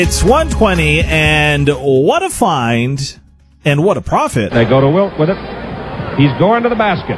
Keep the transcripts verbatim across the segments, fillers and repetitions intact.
It's one twenty, and what a find, and what a profit. They go to Wilt with it. He's going to the basket.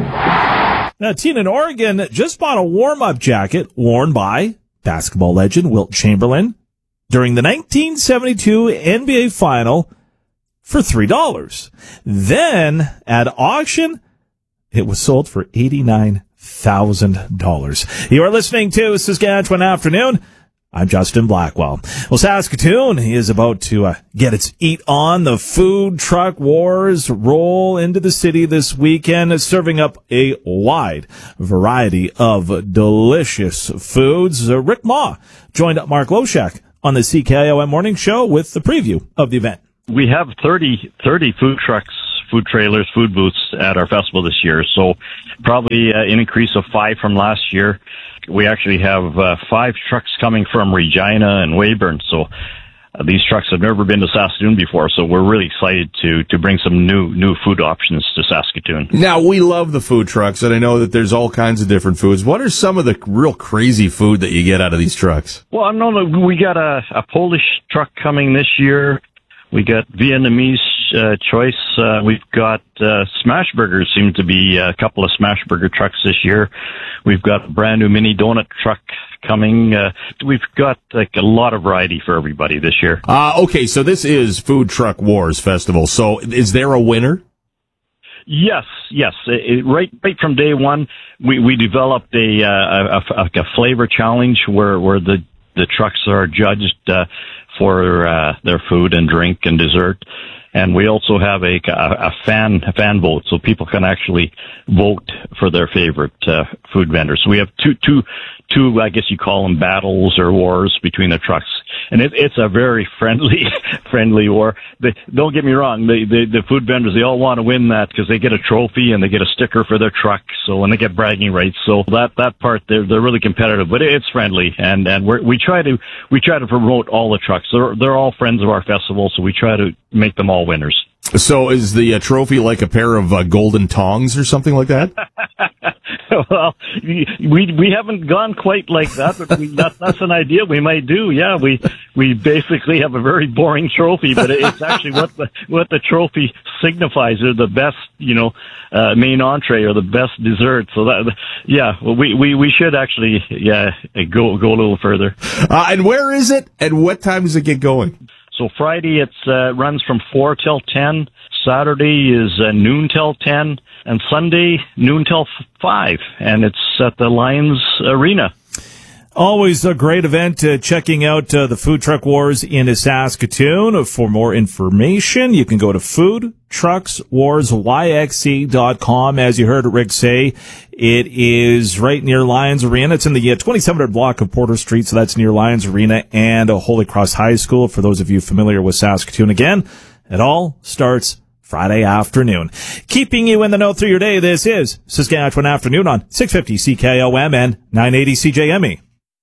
Now, a team in Oregon just bought a warm-up jacket worn by basketball legend Wilt Chamberlain during the nineteen seventy-two N B A Final for three dollars. Then, at auction, it was sold for eighty-nine thousand dollars. You are listening to Saskatchewan Afternoon. I'm Justin Blackwell. Well, Saskatoon is about to uh, get its eat on. The food truck wars roll into the city this weekend, serving up a wide variety of delicious foods. Uh, Rick Ma joined up Mark Loshak on the C K I O M Morning Show with the preview of the event. We have thirty, thirty food trucks, food trailers, food booths at our festival this year, so probably uh, an increase of five from last year. We actually have uh, five trucks coming from Regina and Weyburn, so uh, these trucks have never been to Saskatoon before, so we're really excited to to bring some new new food options to Saskatoon. Now, we love the food trucks, and I know that there's all kinds of different foods. What are some of the real crazy food that you get out of these trucks? Well, I know we got a, a Polish truck coming this year. We got Vietnamese uh, choice. Uh, we've got uh, smash burgers. Seem to be a couple of smash burger trucks this year. We've got a brand new mini donut truck coming. Uh, we've got like a lot of variety for everybody this year. Uh, okay, so this is Food Truck Wars Festival. So is there a winner? Yes, yes. It, it, right, right from day one, we, we developed a, uh, a, a, a flavor challenge where, where the, the trucks are judged, uh, for, uh, their food and drink and dessert. And we also have a, a, a fan, a fan vote, so people can actually vote for their favorite, uh, food vendors. So we have two, two, two, I guess you call them battles or wars between the trucks. And it, it's a very friendly, friendly war. They, don't get me wrong, the, the, the food vendors, they all want to win that because they get a trophy and they get a sticker for their truck. So, when they get bragging rights. So that, that part, they're, they're really competitive, but it's friendly. And, and we're, we try to, we try to promote all the trucks. They're, they're all friends of our festival, so we try to make them all winners. So is the uh, trophy like a pair of uh, golden tongs or something like that? Well, we we haven't gone quite like that, but we, that, that's an idea we might do. Yeah, we we basically have a very boring trophy, but it's actually what the what the trophy signifies. They're the best, you know, uh, main entree or the best dessert. So that, yeah, we we we should actually yeah go go a little further. Uh, and where is it? And what time does it get going? So Friday it uh, runs from four till ten. Saturday is uh, noon till ten, and Sunday noon till five, and it's at the Lions Arena. Always a great event. Uh, checking out uh, the Food Truck Wars in Saskatoon. For more information, you can go to food trucks wars y x c dot com. As you heard Rick say, it is right near Lions Arena. It's in the uh, twenty-seven hundred block of Porter Street, so that's near Lions Arena and uh, Holy Cross High School. For those of you familiar with Saskatoon, again, it all starts Friday afternoon. Keeping you in the know through your day, this is Saskatchewan Afternoon on six fifty C K O M and nine eighty C J M E.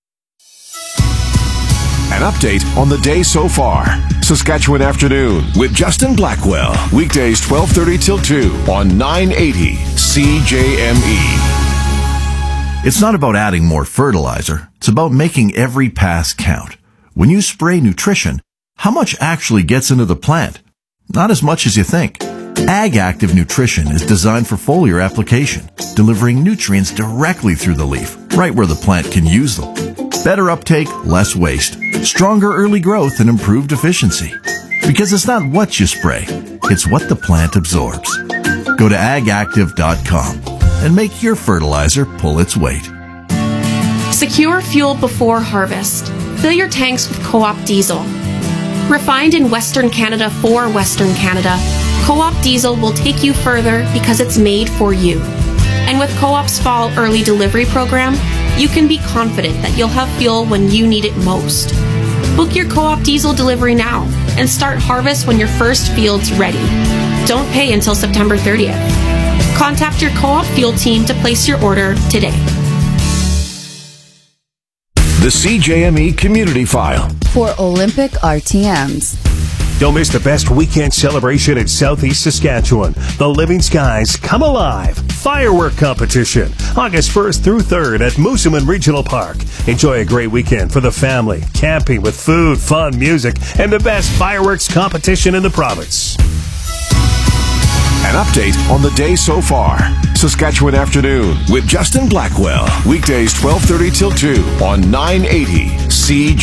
An update on the day so far. Saskatchewan Afternoon with Justin Blackwell. Weekdays twelve thirty till two on nine eighty C J M E. It's not about adding more fertilizer. It's about making every pass count. When you spray nutrition, how much actually gets into the plant? Not as much as you think. Ag Active Nutrition is designed for foliar application, delivering nutrients directly through the leaf, right where the plant can use them. Better uptake, less waste, stronger early growth, and improved efficiency. Because it's not what you spray, it's what the plant absorbs. Go to ag active dot com and make your fertilizer pull its weight. Secure fuel before harvest. Fill your tanks with Co-op diesel. Refined in Western Canada for Western Canada, Co-op diesel will take you further because it's made for you. And with Co-op's fall early delivery program, you can be confident that you'll have fuel when you need it most. Book your Co-op diesel delivery now and start harvest when your first field's ready. Don't pay until September thirtieth. Contact your Co-op fuel team to place your order today. The C J M E Community File. For Olympic R T Ms. Don't miss the best weekend celebration in Southeast Saskatchewan. The Living Skies Come Alive. Firework Competition, August first through third at Moosomin Regional Park. Enjoy a great weekend for the family, camping with food, fun, music, and the best fireworks competition in the province. An update on the day so far. Saskatchewan Afternoon with Justin Blackwell. Weekdays twelve thirty till two on nine eighty C J M E.